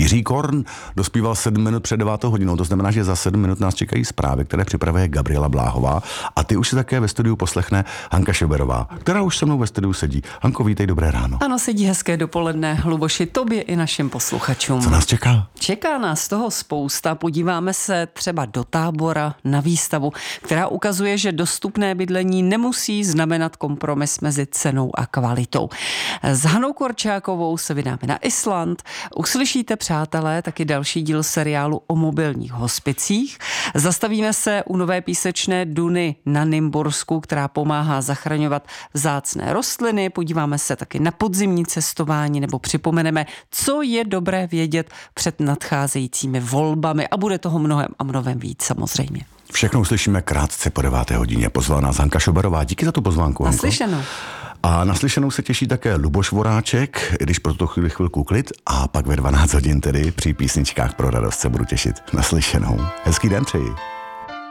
Jiří Korn dospíval 7 minut před 9 hodinou, to znamená, že za 7 minut nás čekají zprávy, které připravuje Gabriela Bláhová a ty už si také ve studiu poslechne Hanka Šeberová, která už se mnou ve studiu sedí. Hanko, vítej, dobré ráno. Ano, sedí, hezké dopoledne, Luboši, tobě i našim posluchačům. Co nás čeká? Čeká nás toho spousta, podíváme se třeba do Tábora na výstavu, která ukazuje, že dostupné bydlení nemusí znamenat kompromis mezi cenou a kvalitou. S Hanou Korčákovou se vydáme na Island, uslyšíte, přátelé, taky další díl seriálu o mobilních hospicích. Zastavíme se u nové písečné duny na Nymbursku, která pomáhá zachraňovat vzácné rostliny. Podíváme se taky na podzimní cestování nebo připomeneme, co je dobré vědět před nadcházejícími volbami a bude toho mnohem a mnohem víc samozřejmě. Všechno uslyšíme krátce po 9 hodině. Pozvala nás Hanka Šeberová. Díky za tu pozvánku, Hanko. Naslyšenou. A naslyšenou se těší také Luboš Voráček, i když pro tu chvilku klid, a pak ve 12 hodin tedy při písničkách pro radost se budu těšit. Naslyšenou. Hezký den přeji.